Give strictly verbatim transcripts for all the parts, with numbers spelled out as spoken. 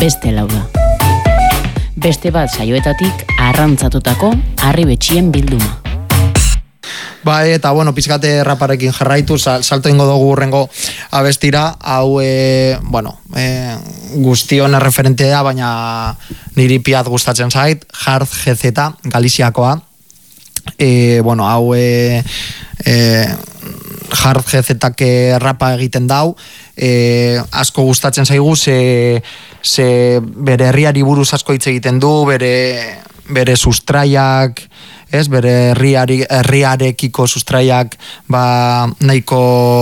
beste lau da. Beste bat saioetatik arrantzatutako harri betxien bilduma. Ba, eta, bueno, pizkate raparekin jarraitu, sal, salto ingo dugu urrengo abestira, hau, e, bueno, e, guztion erreferentea, baina niri piat gustatzen zait, Hard G Z, Galiziakoa, e, bueno, hau, e, e, Hard G Z-ak rapa egiten dau, e, asko gustatzen zaigu, ze, ze bere herriari buruz asko hitz egiten du, bere, bere sustraiak, ez, bere herriari, herriarekiko sustraiak ba, nahiko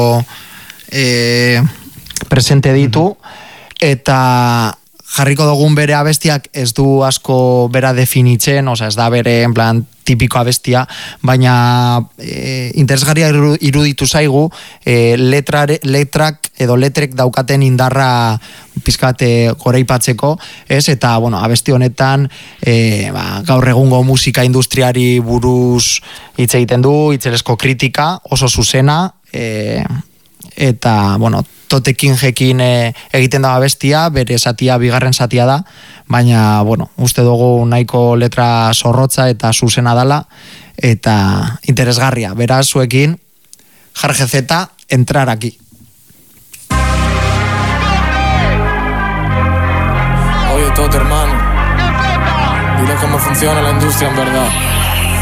e, presente ditu, eta jarriko dugun bere abestiak ez du asko bera definitzen, oza, ez da bere en plan tipiko abestia, baina e, interesgarria iruditu zaigu e, letrare, letrak edo letrek daukaten indarra pizkate goraipatzeko, ez? Eta, bueno, abesti honetan e, ba, gaur egungo musika industriari buruz hitz egiten du, hitzelesko kritika, oso zuzena, e, eta, bueno, totekin jekin e, egiten da bestia, bere satia bigarren satia da, baina, bueno, uste dugu nahiko letra zorrotza eta zuzena dala, eta interesgarria. Beraz, zuekin, Hard G Z, entrar aquí. Oye, Tot, hermano, dile cómo funciona la industria en verdad.